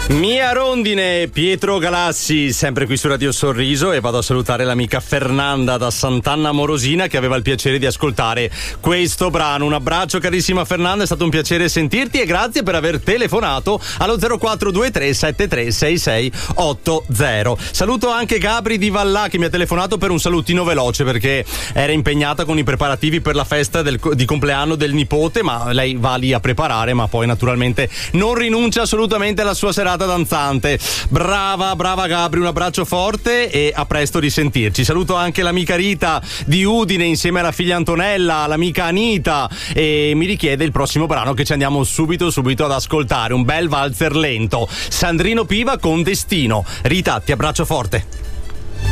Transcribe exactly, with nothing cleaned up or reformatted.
Mia Rondine, Pietro Galassi, sempre qui su Radio Sorriso, e vado a salutare l'amica Fernanda da Sant'Anna Morosina che aveva il piacere di ascoltare questo brano. Un abbraccio carissima Fernanda, è stato un piacere sentirti e grazie per aver telefonato allo zero quattro due tre sette tre sei sei otto zero. Saluto anche Gabri di Vallà che mi ha telefonato per un salutino veloce perché era impegnata con i preparativi per la festa del, di compleanno del nipote, ma lei va lì a preparare, ma poi naturalmente non rinuncia assolutamente alla sua serata danzante. Brava, brava Gabri, un abbraccio forte e a presto risentirci. Saluto anche l'amica Rita di Udine insieme alla figlia Antonella, l'amica Anita, e mi richiede il prossimo brano che ci andiamo subito subito ad ascoltare, un bel valzer lento, Sandrino Piva con Destino. Rita, ti abbraccio forte.